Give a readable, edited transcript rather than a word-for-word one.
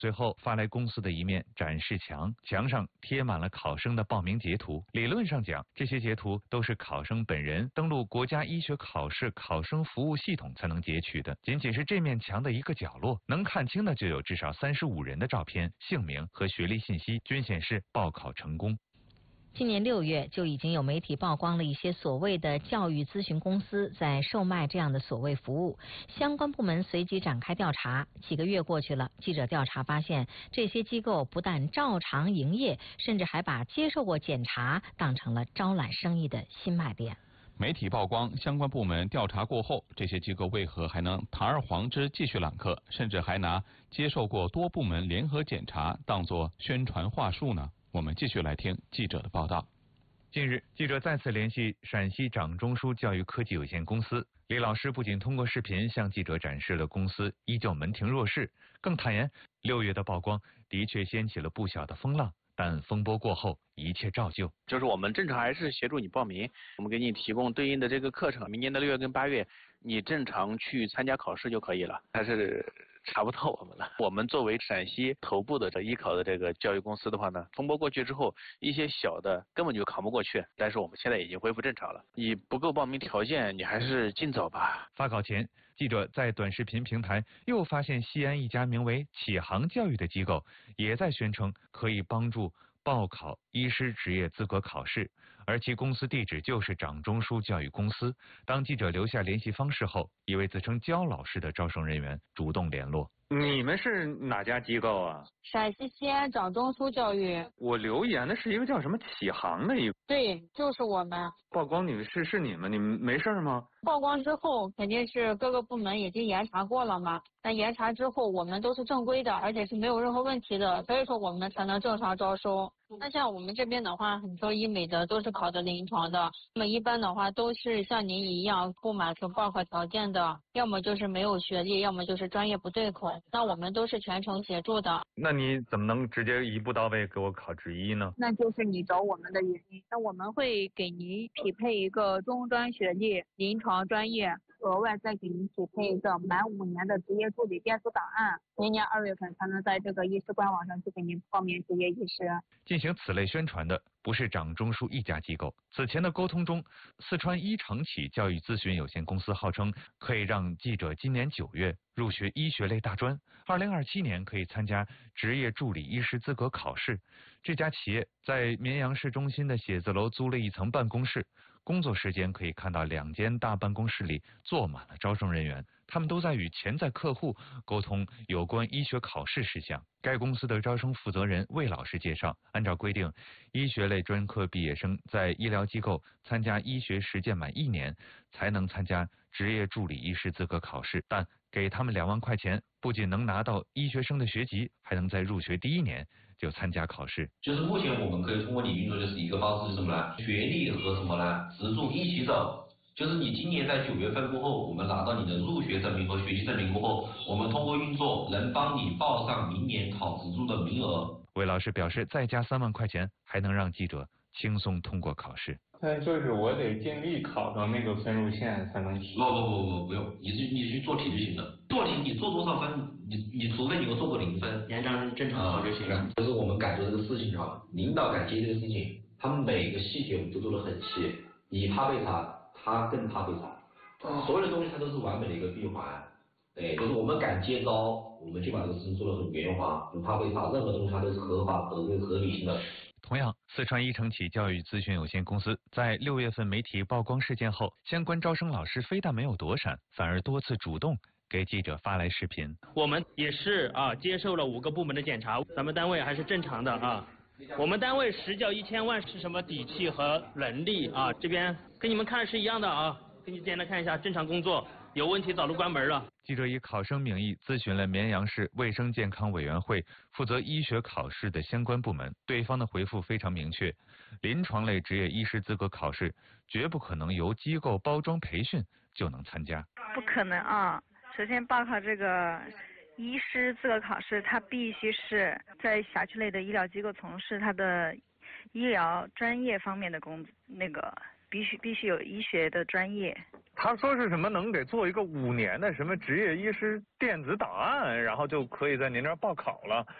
最后发来公司的一面展示墙，墙上贴满了考生的报名截图。理论上讲，这些截图都是考生本人登录国家医学考试考生服务系统才能截取的。仅仅是这面墙的一个角落，能看清的就有至少35人的照片、姓名和学历信息，均显示报考成功。 今年6月就已经有媒体曝光了一些所谓的教育咨询公司在售卖这样的所谓服务，相关部门随即展开调查。几个月过去了，记者调查发现，这些机构不但照常营业，甚至还把接受过检查当成了招揽生意的新卖点。 媒体曝光，相关部门调查过后，这些机构为何还能堂而皇之继续揽客，甚至还拿接受过多部门联合检查当作宣传话术呢？我们继续来听记者的报道。 近日，记者再次联系陕西掌中枢教育科技有限公司，李老师不仅通过视频向记者展示了公司依旧门庭若市，更坦言6月的曝光的确掀起了不小的风浪，但风波过后一切照旧。 就是我们正常还是协助你报名，我们给你提供对应的这个课程，明年的6月跟8月你正常去参加考试就可以了，但是查不到我们了。我们作为陕西头部的艺考的这个教育公司的话呢，风波过去之后，一些小的根本就扛不过去，但是我们现在已经恢复正常了。你不够报名条件，你还是尽早吧。 发考前，记者在短视频平台又发现西安一家名为启航教育的机构也在宣称可以帮助报考医师职业资格考试，而其公司地址就是掌中枢教育公司。当记者留下联系方式后，一位自称焦老师的招生人员主动联络。 你们是哪家机构啊？ 陕西西安掌中枢教育。 我留言的是一个叫什么启航的一个。 对，就是我们。 曝光是你们没事吗？ 曝光之后肯定是各个部门已经严查过了嘛，那严查之后我们都是正规的，而且是没有任何问题的，所以说我们才能正常招收。那像我们这边的话，很多医美的都是考的临床的，那么一般的话都是像您一样不满足报考条件的，要么就是没有学历，要么就是专业不对口，那我们都是全程协助的。 那你怎么能直接一步到位给我考执医呢？ 那就是你找我们的原因，那我们会给您匹配一个中专学历临床专业，额外再给您匹配一个满5年的职业助理电子档案，明年2月份才能在这个医师官网上去给您报名执业医师。 进行此类宣传的不是掌中枢一家机构。此前的沟通中，四川一承启教育咨询有限公司号称可以让记者今年9月入学医学类大专，2027年可以参加职业助理医师资格考试。这家企业在绵阳市中心的写字楼租了一层办公室，工作时间可以看到2间大办公室里坐满了招生人员，他们都在与潜在客户沟通有关医学考试事项。该公司的招生负责人魏老师介绍，按照规定，医学类专科毕业生在医疗机构参加医学实践满1年，才能参加职业助理医师资格考试，但给他们2万块钱，不仅能拿到医学生的学籍，还能在入学第1年就参加考试。 就是目前我们可以通过你运作，就是一个方式是什么呢？学历和什么呢？职重一起走。就是你今年在9月份过后，我们拿到你的入学证明和学习证明过后，我们通过运作能帮你报上明年考职助的名额。 魏老师表示，再加3万块钱，还能让记者轻松通过考试。 就是我得尽力考到那个分数线才能提。 不用，你去做题就行了。做题你做多少分，你除非你有做过0分，你按照正常考就行了。就是我们敢做这个事情啊，领导敢接这个事情，他们每个细节我们都做得很细，你怕被查，他更怕被查，所有的东西它都是完美的一个闭环。对，就是我们敢接招，我们就把这个事情做得很圆滑，不怕被查，任何东西它都是合法合理性的。 同样，四川一承启教育咨询有限公司在6月份媒体曝光事件后，相关招生老师非但没有躲闪，反而多次主动给记者发来视频。 我们也是接受了5个部门的检查，咱们单位还是正常的啊。我们单位实缴1000万是什么底气和能力啊？这边跟你们看是一样的啊，给你简单看一下，正常工作，有问题早就关门了。 记者以考生名义咨询了绵阳市卫生健康委员会负责医学考试的相关部门，对方的回复非常明确，临床类职业医师资格考试绝不可能由机构包装培训就能参加。 不可能啊！首先报考这个医师资格考试，他必须是在辖区内的医疗机构从事他的医疗专业方面的必须有医学的专业。 他说是什么能给做一个5年的什么执业医师电子档案，然后就可以在您这儿报考了。